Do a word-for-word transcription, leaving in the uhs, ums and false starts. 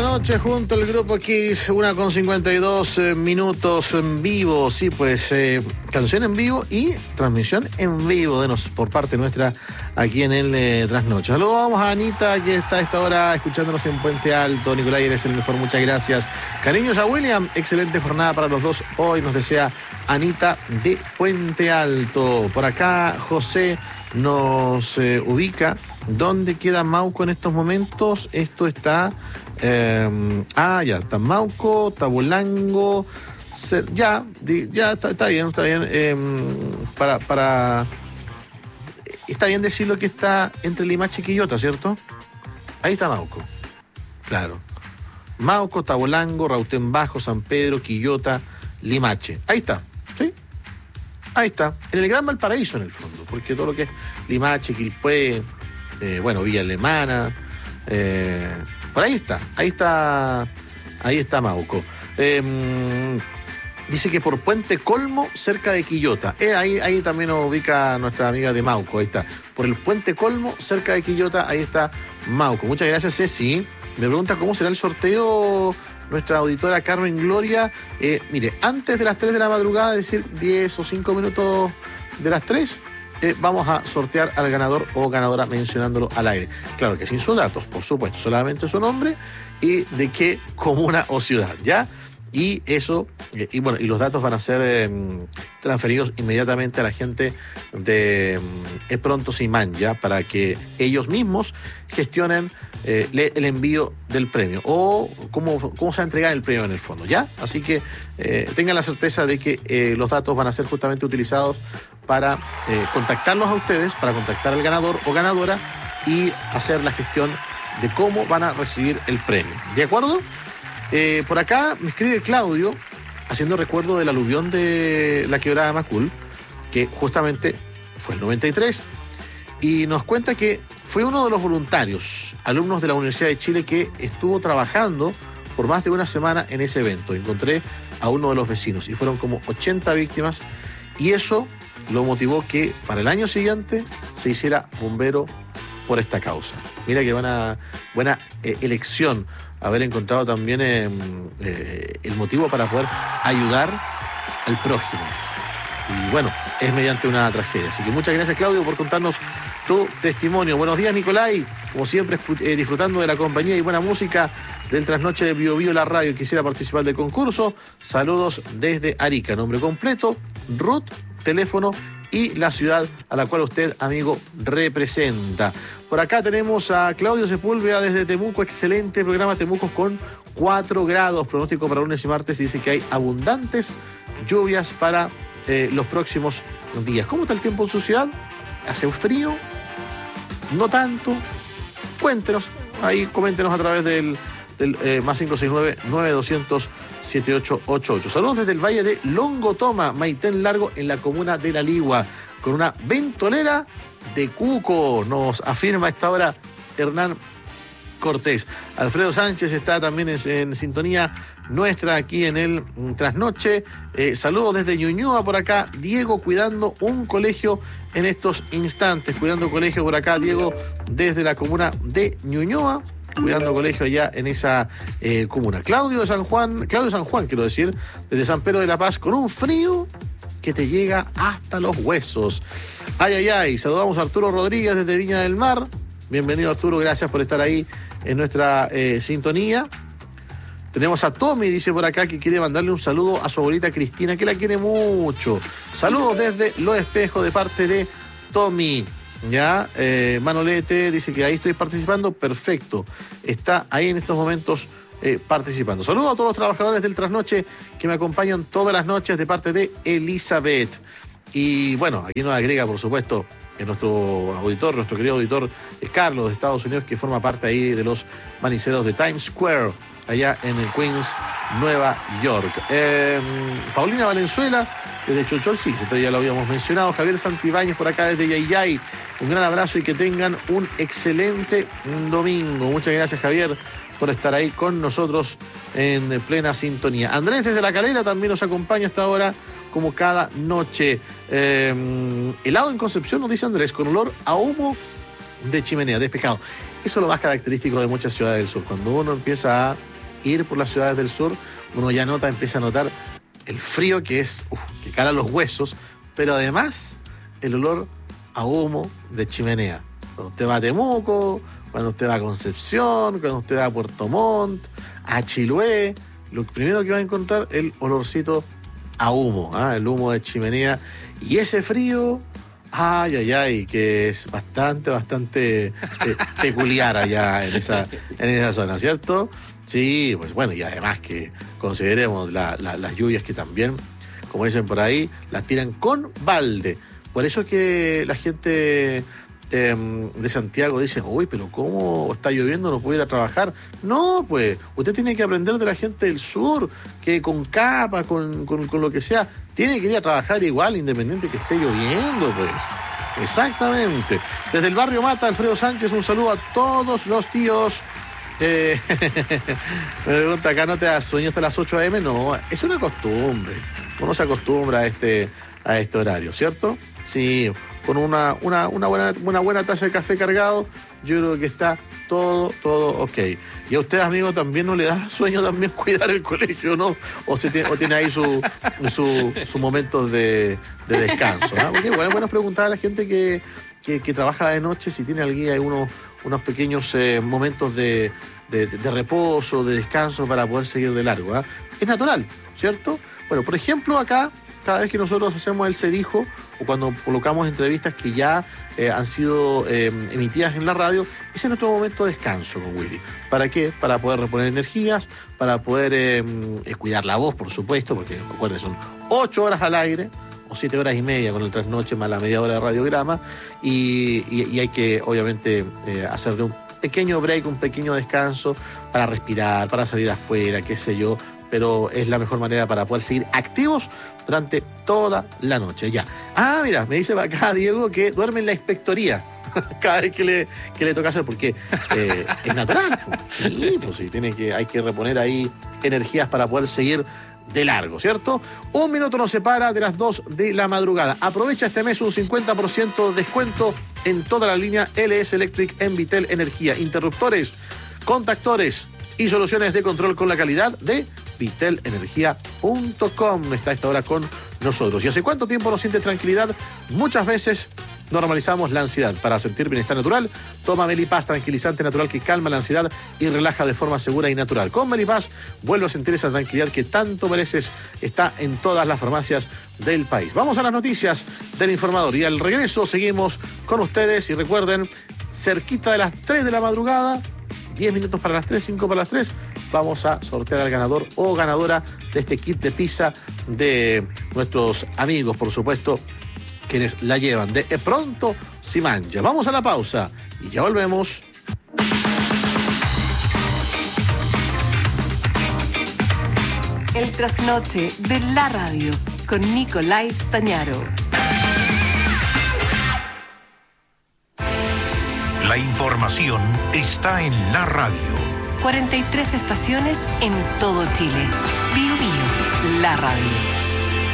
noche junto al Grupo Kiss, una con cincuenta y dos eh, minutos en vivo. Sí, pues eh, canción en vivo y transmisión en vivo de nos, por parte nuestra aquí en el eh, Trasnoche. Saludamos a Anita, que está a esta hora escuchándonos en Puente Alto. Nicolai, eres el mejor, muchas gracias. Cariños a William, excelente jornada para los dos. Hoy nos desea Anita de Puente Alto. Por acá José nos eh, ubica. ¿Dónde queda Mauco en estos momentos? Esto está... Eh, ah, ya, está Mauco, Tabolango... Ser, ya, ya está, está bien, está bien. Eh, para, para... Está bien decirlo que está entre Limache y Quillota, ¿cierto? Ahí está Mauco. Claro. Mauco, Tabolango, Rautén Bajo, San Pedro, Quillota, Limache. Ahí está, ¿sí? Ahí está. En el Gran Valparaíso, en el fondo, porque todo lo que es Limache, Quilpué, eh, bueno, Villa Alemana, eh, por ahí está, ahí está, ahí está Mauco. Eh, dice que por Puente Colmo, cerca de Quillota. Eh, ahí, ahí también nos ubica nuestra amiga de Mauco, ahí está. Por el Puente Colmo, cerca de Quillota, ahí está Mauco. Muchas gracias, Ceci. Me pregunta cómo será el sorteo nuestra auditora Carmen Gloria. Eh, mire, antes de las tres de la madrugada, es decir, diez o cinco minutos de las tres, eh, vamos a sortear al ganador o ganadora mencionándolo al aire. Claro que sin sus datos, por supuesto, solamente su nombre y de qué comuna o ciudad, ¿ya? Y eso, eh, y bueno, y los datos van a ser eh, transferidos inmediatamente a la gente de eh, Pronto Simán, ya, para que ellos mismos gestionen eh, le, el envío del premio o cómo, cómo se va a entregar el premio en el fondo, ¿ya? Así que eh, tengan la certeza de que eh, los datos van a ser justamente utilizados para eh, contactarlos a ustedes, para contactar al ganador o ganadora y hacer la gestión de cómo van a recibir el premio, ¿de acuerdo? Eh, por acá me escribe Claudio, haciendo recuerdo del aluvión de la quebrada de Macul, que justamente fue el noventa y tres, y nos cuenta que fue uno de los voluntarios, alumnos de la Universidad de Chile, que estuvo trabajando por más de una semana en ese evento. Encontré a uno de los vecinos y fueron como ochenta víctimas, y eso lo motivó que para el año siguiente se hiciera bombero por esta causa. Mira qué buena, buena eh, elección haber encontrado también eh, eh, el motivo para poder ayudar al prójimo. Y bueno, es mediante una tragedia. Así que muchas gracias, Claudio, por contarnos tu testimonio. Buenos días, Nicolai. Como siempre, eh, disfrutando de la compañía y buena música del Trasnoche de Bio Bio, la radio. Quisiera participar del concurso. Saludos desde Arica. Nombre completo, Ruth, teléfono y la ciudad a la cual usted, amigo, representa. Por acá tenemos a Claudio Sepúlveda desde Temuco. Excelente programa, Temuco con cuatro grados. Pronóstico para lunes y martes. Dice que hay abundantes lluvias para eh, los próximos días. ¿Cómo está el tiempo en su ciudad? ¿Hace frío? ¿No tanto? Cuéntenos. Ahí coméntenos a través del, del eh, más cinco seis nueve, nueve dos cero cero, siete ocho ocho ocho. Saludos desde el Valle de Longotoma, Maitén Largo, en la comuna de La Ligua, con una ventolera de cuco, nos afirma a esta hora Hernán Cortés. Alfredo Sánchez está también en, en sintonía nuestra aquí en el Trasnoche. Eh, saludos desde Ñuñoa por acá. Diego cuidando un colegio en estos instantes. Cuidando colegio por acá, Diego, desde la comuna de Ñuñoa. Cuidando colegio allá en esa eh, comuna. Claudio de San Juan, Claudio San Juan, quiero decir, desde San Pedro de la Paz, con un frío que te llega hasta los huesos. Ay, ay, ay. Saludamos a Arturo Rodríguez desde Viña del Mar. Bienvenido, Arturo, gracias por estar ahí en nuestra eh, sintonía. Tenemos a Tommy, dice por acá, que quiere mandarle un saludo a su abuelita Cristina, que la quiere mucho. Saludos desde Los Espejos de parte de Tommy. Ya, eh, Manolete dice que ahí estoy participando. Perfecto. Está ahí en estos momentos eh, participando. Saludos a todos los trabajadores del Trasnoche que me acompañan todas las noches de parte de Elizabeth. Y bueno, aquí nos agrega, por supuesto, en nuestro auditor, nuestro querido auditor Carlos de Estados Unidos, que forma parte ahí de los maniceros de Times Square, allá en el Queens, Nueva York. Eh, Paulina Valenzuela, desde Cholchol, sí, esto ya lo habíamos mencionado. Javier Santibáñez por acá desde Yayay. Un gran abrazo y que tengan un excelente domingo. Muchas gracias, Javier, por estar ahí con nosotros en plena sintonía. Andrés desde La Calera también nos acompaña hasta ahora, como cada noche. Eh, helado en Concepción, nos dice Andrés, con olor a humo de chimenea, despejado. Eso es lo más característico de muchas ciudades del sur. Cuando uno empieza a ir por las ciudades del sur, uno ya nota, empieza a notar el frío que es, uf, que cala los huesos, pero además el olor a humo de chimenea. Cuando usted va a Temuco, cuando usted va a Concepción, cuando usted va a Puerto Montt, a Chiloé, lo primero que va a encontrar es el olorcito a humo, ¿eh? El humo de chimenea. Y ese frío, ay, ay, ay, que es bastante, bastante eh, peculiar allá en esa, en esa zona, ¿cierto? Sí, pues bueno, y además que consideremos la, la, las lluvias que también, como dicen por ahí, las tiran con balde. Por eso que la gente eh, de Santiago dice, uy, pero ¿cómo está lloviendo? ¿No puede ir a trabajar? No, pues, usted tiene que aprender de la gente del sur, que con capa, con, con, con lo que sea, tiene que ir a trabajar igual, independiente que esté lloviendo, pues. Exactamente. Desde el barrio Mata, Alfredo Sánchez, un saludo a todos los tíos. Eh, me pregunta, ¿acá no te das sueño hasta las ocho a eme? No, es una costumbre. Uno se acostumbra a este, a este horario, ¿cierto? Sí, con una, una, una, buena, una buena taza de café cargado, yo creo que está todo, todo ok. Y a usted, amigo, también no le da sueño también cuidar el colegio, ¿no? O, se tiene, o tiene ahí su, su, su momentos de, de descanso, ¿no? Porque bueno, es bueno preguntar a la gente que, que, que trabaja de noche si tiene alguien, hay unos, unos pequeños eh, momentos de, de, de reposo, de descanso para poder seguir de largo, ¿eh? Es natural, ¿cierto? Bueno, por ejemplo, acá, cada vez que nosotros hacemos el Se Dijo, o cuando colocamos entrevistas que ya eh, han sido eh, emitidas en la radio, ese es nuestro momento de descanso con Willy. ¿Para qué? Para poder reponer energías, para poder eh, cuidar la voz, por supuesto, porque recuerden, son ocho horas al aire, o siete horas y media con el trasnoche más la media hora de radiograma, y, y, y hay que, obviamente, eh, hacer de un pequeño break, un pequeño descanso, para respirar, para salir afuera, qué sé yo, pero es la mejor manera para poder seguir activos durante toda la noche. Ya. Ah, mira, me dice acá Diego que duerme en la inspectoría cada vez que le, que le toca hacer, porque eh, es natural. Sí, pues sí, tiene que, hay que reponer ahí energías para poder seguir de largo, ¿cierto? Un minuto nos separa de las dos de la madrugada. Aprovecha este mes un cincuenta por ciento de descuento en toda la línea L S Electric en Vitel Energía. Interruptores, contactores y soluciones de control con la calidad de vitel energía punto com. Está a esta hora con nosotros. ¿Y hace cuánto tiempo no sientes tranquilidad? Muchas veces normalizamos la ansiedad. Para sentir bienestar natural, toma Melipaz, tranquilizante natural que calma la ansiedad y relaja de forma segura y natural. Con Melipaz vuelve a sentir esa tranquilidad que tanto mereces. Está en todas las farmacias del país. Vamos a las noticias del informador y al regreso seguimos con ustedes. Y recuerden, cerquita de las tres de la madrugada, diez minutos para las tres, cinco para las tres, vamos a sortear al ganador o ganadora de este kit de pizza de nuestros amigos, por supuesto, quienes la llevan de Pronto Si Mangia. Vamos a la pausa y ya volvemos. El trasnoche de la radio con Nicolás Tañaro. La información está en la radio. cuarenta y tres estaciones en todo Chile. Bio Bio, la radio.